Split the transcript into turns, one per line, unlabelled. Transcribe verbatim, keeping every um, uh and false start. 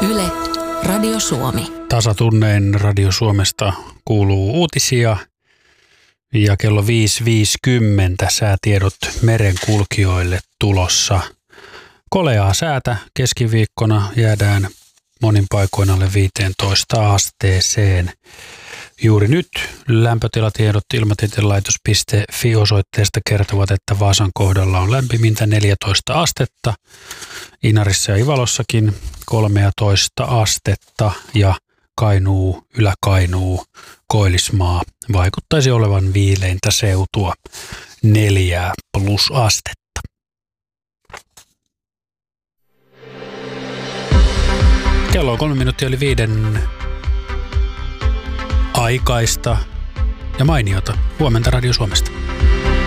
Yle, Radio Suomi.
Tasatunnein Radio Suomesta kuuluu uutisia ja kello viisi viisikymmentä säätiedot merenkulkijoille tulossa. Koleaa säätä, keskiviikkona jäädään monin paikoin alle viisitoista asteeseen. Juuri nyt lämpötilatiedot ilmatieteen-laitos piste fi osoitteesta kertovat, että Vaasan kohdalla on lämpimintä neljätoista astetta. Inarissa ja Ivalossakin kolmetoista astetta ja Kainuu, Ylä-Kainuu, Koillismaa vaikuttaisi olevan viileintä seutua neljää plus astetta. Kello on kolme minuuttia yli viiden. Aikaista ja mainiota. Huomenta Radio Suomesta.